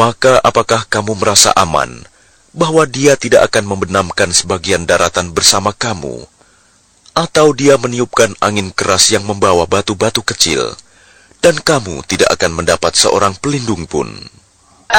maka apakah kamu merasa aman bahwa dia tidak akan membenamkan sebagian daratan bersama kamu, atau dia meniupkan angin keras yang membawa batu-batu kecil, dan kamu tidak akan mendapat seorang pelindung pun?